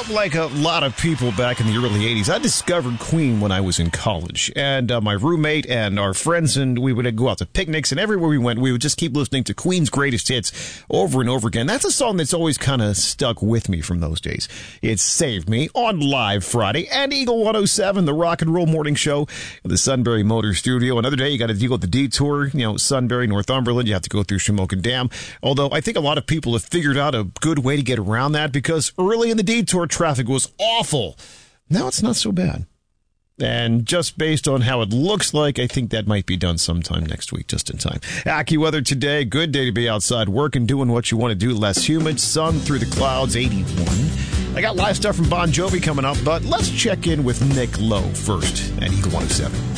like a lot of people back in the early 80s, I discovered Queen when I was in college. And my roommate and our friends, and we would go out to picnics, and everywhere we went, we would just keep listening to Queen's greatest hits over and over again. That's a song that's always kind of stuck with me from those days. It saved me on Live Friday and Eagle 107, the rock and roll morning show at the Sunbury Motor Studio. Another day, you got to deal with the detour, Sunbury, Northumberland. You have to go through Shamokin Dam. Although I think a lot of people have figured out a good way to get around that because early in the detour, traffic was awful. Now it's not so bad. And just based on how it looks like, I think that might be done sometime next week, just in time. AccuWeather today, good day to be outside working, doing what you want to do. Less humid, sun through the clouds, 81. I got live stuff from Bon Jovi coming up, but let's check in with Nick Lowe first at Eagle 107.